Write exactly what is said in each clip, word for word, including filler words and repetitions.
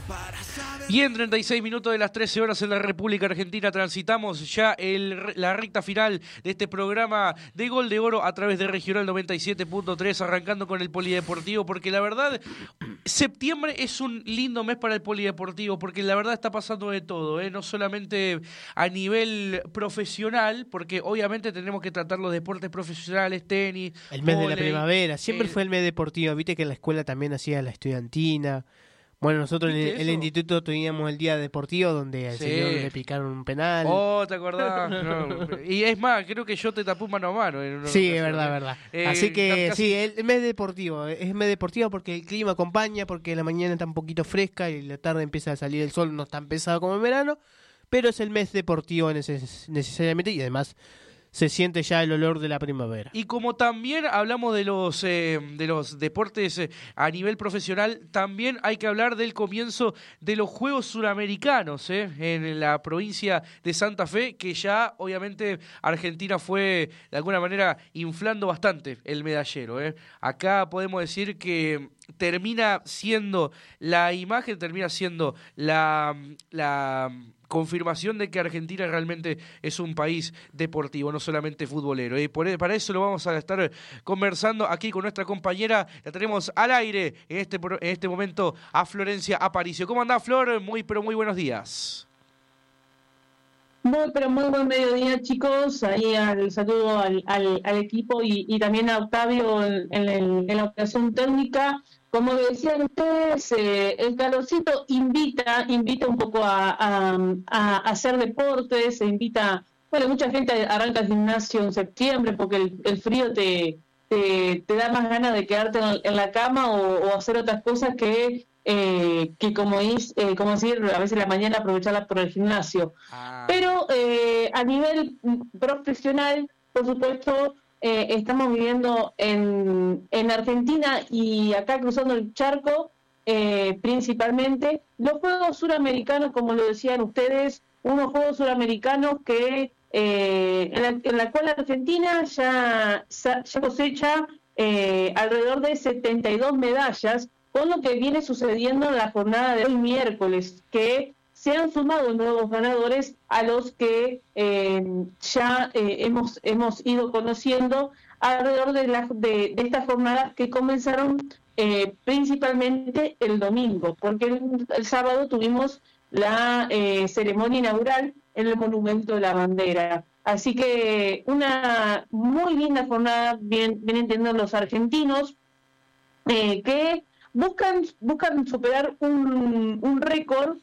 Y en treinta y seis minutos de las trece horas en la República Argentina transitamos ya el, la recta final de este programa de Gol de Oro a través de Regional noventa y siete punto tres, arrancando con el Polideportivo, porque la verdad, septiembre es un lindo mes para el Polideportivo, porque la verdad está pasando de todo, ¿eh? No solamente a nivel profesional, porque obviamente tenemos que tratar los deportes profesionales, tenis, el mes vóley, de la primavera, siempre el... fue el mes deportivo, viste que en la escuela también hacía la estudiantina. Bueno, nosotros en el, en el instituto teníamos el día deportivo donde al sí. señor le picaron un penal. Oh, ¿te acordás? No. Y es más, creo que yo te tapé mano a mano. En una sí, ocasión, es verdad, ¿eh? verdad. Eh, Así que casi... sí, el mes deportivo, es mes deportivo porque el clima acompaña, porque la mañana está un poquito fresca y la tarde empieza a salir el sol, no es tan pesado como en verano, pero es el mes deportivo neces- necesariamente y además se siente ya el olor de la primavera. Y como también hablamos de los eh, de los deportes eh, a nivel profesional, también hay que hablar del comienzo de los Juegos Suramericanos eh, en la provincia de Santa Fe, que ya obviamente Argentina fue de alguna manera inflando bastante el medallero. Eh. Acá podemos decir que termina siendo la imagen, termina siendo la... la confirmación de que Argentina realmente es un país deportivo, no solamente futbolero. Y por, para eso lo vamos a estar conversando aquí con nuestra compañera. La tenemos al aire en este, en este momento a Florencia Aparicio. ¿Cómo andás, Flor? Muy, pero muy buenos días. Muy, pero muy buen mediodía, chicos. Ahí al saludo al, al, al equipo y, y también a Octavio en, en, el, en la operación técnica. Como decían ustedes, eh, el calorcito invita, invita un poco a, a, a hacer deportes, se invita, bueno, mucha gente arranca el gimnasio en septiembre porque el, el frío te, te, te da más ganas de quedarte en, en la cama o, o hacer otras cosas que, eh, que como, es, eh, como decir, a veces la mañana aprovecharla por el gimnasio. Ah. Pero eh, a nivel profesional, por supuesto, Eh, estamos viviendo en, en Argentina y acá cruzando el charco, eh, principalmente, los Juegos Suramericanos, como lo decían ustedes, unos Juegos Suramericanos que eh, en, la, en la cual Argentina ya, ya cosecha eh, alrededor de setenta y dos medallas, con lo que viene sucediendo en la jornada de hoy miércoles, que se han sumado nuevos ganadores a los que eh, ya eh, hemos, hemos ido conociendo alrededor de, la, de, de estas jornadas que comenzaron eh, principalmente el domingo, porque el, el sábado tuvimos la eh, ceremonia inaugural en el Monumento de la Bandera. Así que una muy linda jornada, vienen, vienen teniendo los argentinos, eh, que buscan, buscan superar un, un récord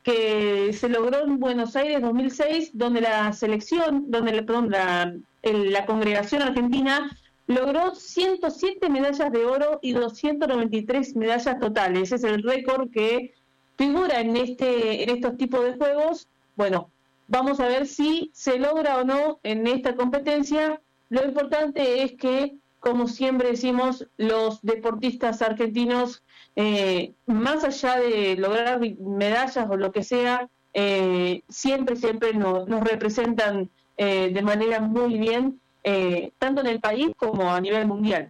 que se logró en Buenos Aires dos mil seis, donde la selección, donde la, perdón, la, el, la congregación argentina logró ciento siete medallas de oro y doscientas noventa y tres medallas totales. Ese es el récord que figura en este en estos tipos de juegos. Bueno, vamos a ver si se logra o no en esta competencia. Lo importante es que, como siempre decimos, los deportistas argentinos, eh, más allá de lograr medallas o lo que sea, eh, siempre, siempre nos, nos representan eh, de manera muy bien, eh, tanto en el país como a nivel mundial.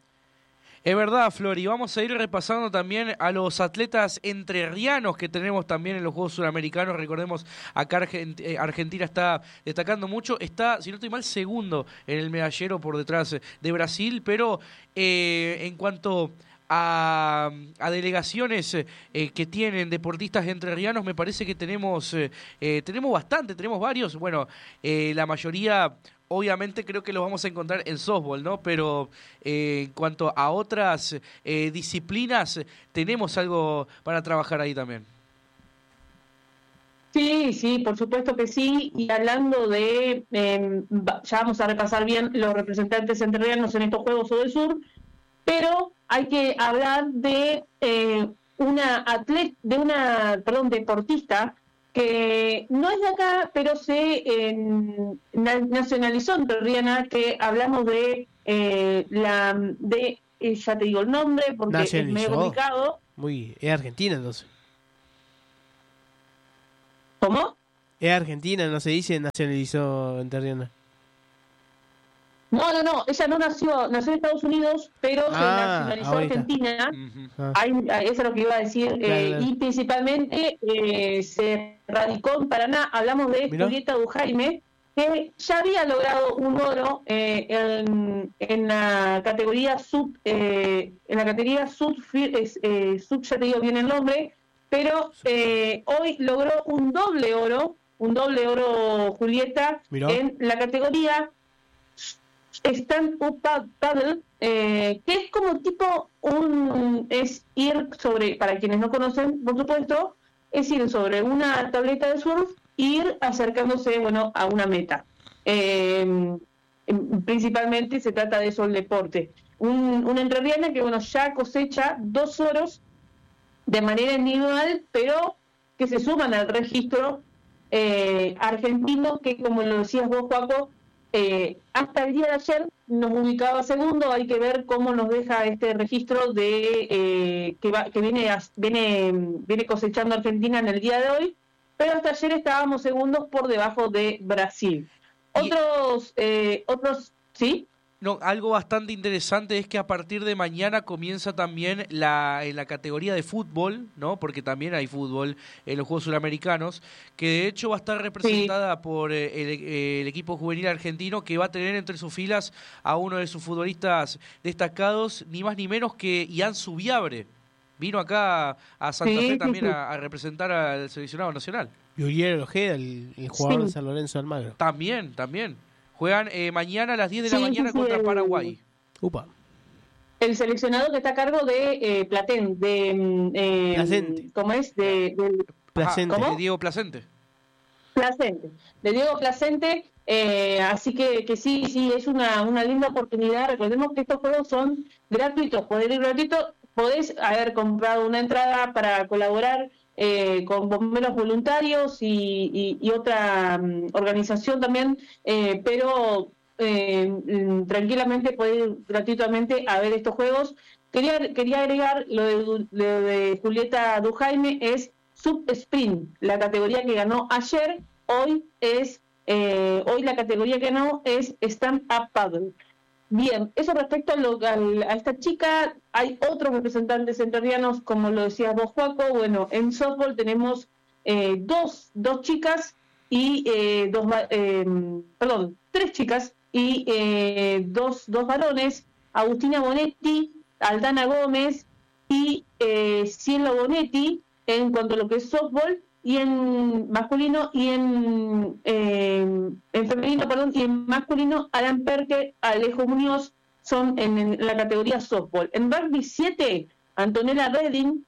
Es verdad, Flor, y vamos a ir repasando también a los atletas entrerrianos que tenemos también en los Juegos Suramericanos. Recordemos, acá Argent- eh, Argentina está destacando mucho, está, si no estoy mal, segundo en el medallero por detrás de Brasil, pero eh, en cuanto a, a delegaciones eh, que tienen deportistas entrerrianos, me parece que tenemos, eh, eh, tenemos bastante, tenemos varios, bueno, eh, la mayoría... Obviamente creo que los vamos a encontrar en softball, ¿no? Pero eh, en cuanto a otras eh, disciplinas, tenemos algo para trabajar ahí también. Sí, sí, por supuesto que sí. Y hablando de, eh, ya vamos a repasar bien los representantes entrerrianos en estos Juegos O del Sur, pero hay que hablar de eh, una atleta, de una, perdón, deportista que no es de acá, pero se eh, nacionalizó entrerriana, que hablamos de eh, la de eh, ya te digo el nombre porque es medio complicado. Muy, es Argentina entonces. ¿Cómo? Es Argentina, no se dice nacionalizó entrerriana. No, no, no, ella no nació, nació en Estados Unidos, pero Ah, se nacionalizó ahorita. argentina. Ujú. Ah, Hay, eso es lo que iba a decir, Claro, eh, claro. y principalmente eh, se radicó en Paraná. Hablamos de Mirá. Julieta Dujaime, que ya había logrado un oro eh, en, en la categoría sub, eh, en la categoría sub, es, eh, sub, ya te digo bien el nombre, pero eh, hoy logró un doble oro, un doble oro Julieta Mirá. en la categoría stand-up paddle, eh, que es como tipo un, es ir sobre, para quienes no conocen, por supuesto, es ir sobre una tableta de surf e ir acercándose, bueno, a una meta. Eh, principalmente se trata de eso el deporte. Un, una entrerriana que, bueno, ya cosecha dos oros de manera individual, pero que se suman al registro eh, argentino, que como lo decías vos, Juaco, eh, hasta el día de ayer nos ubicaba segundo. Hay que ver cómo nos deja este registro de eh, que, va, que viene, viene, viene cosechando Argentina en el día de hoy, pero hasta ayer estábamos segundos por debajo de Brasil. Y- Otros, eh, otros, ¿sí? No, algo bastante interesante es que a partir de mañana comienza también la, en la categoría de fútbol, ¿no? Porque también hay fútbol en los Juegos Suramericanos, que de hecho va a estar representada por eh, el, eh, el equipo juvenil argentino, que va a tener entre sus filas a uno de sus futbolistas destacados, ni más ni menos que Ian Subiabre. Vino acá a Santa Sí, Fe sí, también sí. a, a representar al seleccionado nacional. Y Uriel Ojeda, el, el jugador Sí. de San Lorenzo de Almagro. También, también. Juegan eh, mañana a las diez de la Sí, mañana sí, sí, contra el- Paraguay. Upa. El seleccionado que está a cargo de eh, Platén, de mm, eh, Placente. ¿cómo es? De, del Placente. ¿cómo? De Diego Placente. Placente, de Diego Placente, eh, así que, que sí, sí, es una, una linda oportunidad. Recordemos que estos juegos son gratuitos, poder ir gratuito, podés haber comprado una entrada para colaborar eh, con bomberos voluntarios y, y, y otra um, organización también, eh, pero eh, mm, tranquilamente podés ir gratuitamente a ver estos juegos. Quería, quería agregar lo de, lo de Julieta Dujaime, es Sub Sprint, la categoría que ganó ayer. Hoy es eh, hoy la categoría que ganó es Stand Up Paddle. Bien, eso respecto a, lo, al- a esta chica. Hay otros representantes entrerrianos, como lo decías vos, Juaco. Bueno, en softball tenemos eh, dos, dos chicas y eh, dos, va- eh, perdón, tres chicas y eh, dos, dos varones, Agustina Bonetti, Aldana Gómez y eh, Cielo Bonetti, en cuanto a lo que es softball, y en masculino y en, eh, en femenino, perdón, y en masculino, Alan Perker, Alejo Muñoz son en, en la categoría softball. En rugby siete, Antonella Redding,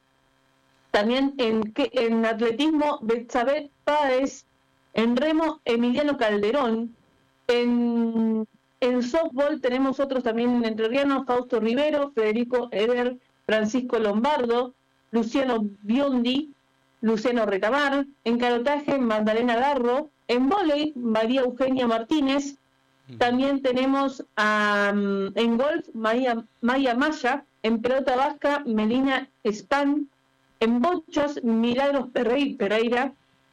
también en, que- en atletismo, Betsabé Páez, en remo, Emiliano Calderón, en, en softball tenemos otros también entrerrianos, Fausto Rivero, Federico Eder, Francisco Lombardo, Luciano Biondi, Luciano Retamar, en carotaje, Magdalena Garro, en vóley, María Eugenia Martínez, también tenemos a, um, en golf, Maya, Maya Maya, en pelota vasca, Melina Span, en bochos, Milagros Perrey- Pereira,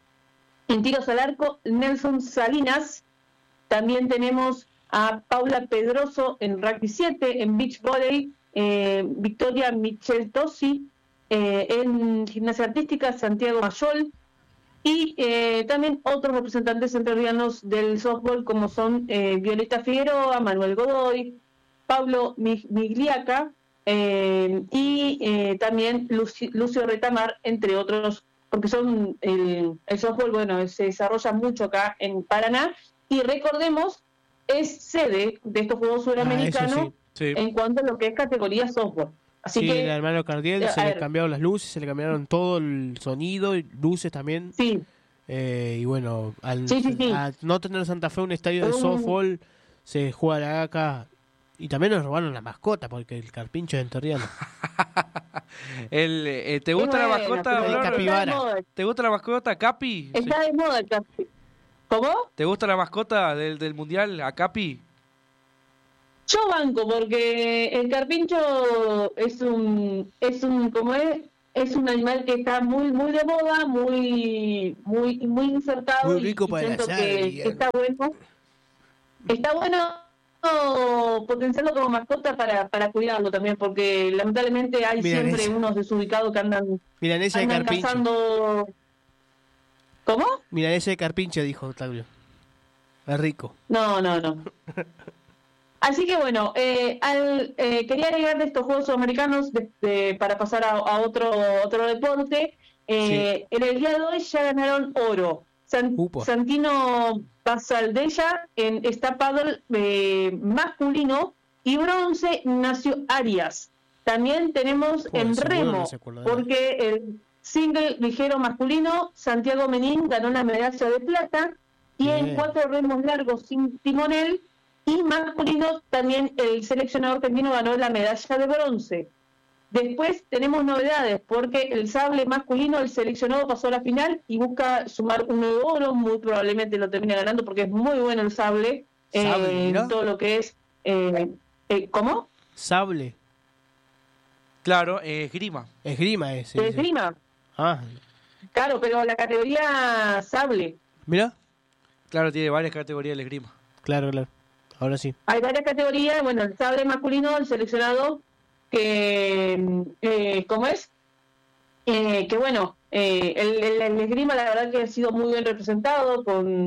en tiros al arco, Nelson Salinas. También tenemos a Paula Pedroso en rugby siete, en beach volley, eh, Victoria Michel Tosi, eh, en gimnasia artística, Santiago Mayol, y eh, también otros representantes entrerrianos del softball, como son eh, Violeta Figueroa, Manuel Godoy, Pablo Mig- Migliaca, eh, y eh, también Luci- Lucio Retamar, entre otros, porque son el, el softball, bueno, se desarrolla mucho acá en Paraná, y recordemos, es sede de estos Juegos Suramericanos Ah, eso Sí. en cuanto a lo que es categoría softball. Así sí, que, el hermano Cardiel a se le ver. cambiaron las luces, se le cambiaron todo el sonido, y luces también. sí, Eh, y bueno, al Sí, sí, sí. a no tener Santa Fe un estadio de Un- softball, se juega acá. Y también nos robaron la mascota, porque el carpincho es enterriano. El, eh, ¿Te gusta y la bueno, mascota, pero el Flor? está de capibara. moda. ¿Te gusta la mascota, Capi? Sí. Está de moda el capi. ¿Cómo? ¿Te gusta la mascota del, del Mundial, a Capi? Yo banco, porque el carpincho es un, es un, como es, es un animal que está muy, muy de moda, muy, muy, muy insertado. Muy y- rico y para el siento asado, que dirían. está bueno. Está bueno potenciando como mascota para, para cuidarlo también, porque lamentablemente hay Milanesa. siempre unos desubicados que andan, Milanesa de andan carpincho. cazando. ¿Cómo? Milanesa de carpincho, dijo Octavio. Es rico. No, no, no. Así que bueno, eh, al, eh, quería agregar de estos Juegos Sudamericanos de, de- para pasar a, a otro otro deporte. Eh, En el día de hoy ya ganaron oro. San- Upa. Santino Basaldella en está paddle eh, masculino y bronce Ignacio Arias. También tenemos Joder, en ese huevo remo, no se acuerda de nada. porque el single ligero masculino, Santiago Menín ganó la medalla de plata. Y en Bien. cuatro remos largos sin timonel y masculino también el seleccionador argentino ganó la medalla de bronce. Después tenemos novedades porque el sable masculino, el seleccionado pasó a la final y busca sumar un nuevo oro, muy probablemente lo termine ganando porque es muy bueno el sable, Sable, eh, mirá. en todo lo que es... Eh, eh, ¿Cómo? Sable. Claro, eh, esgrima. Esgrima ese. De esgrima. Ah, Claro, pero la categoría sable. mira. Claro, tiene varias categorías el esgrima. Claro, claro. Ahora sí. Hay varias categorías, bueno, el sable masculino, el seleccionado, que, eh, ¿cómo es? Eh, que bueno, eh, el, el, el esgrima la verdad que ha sido muy bien representado con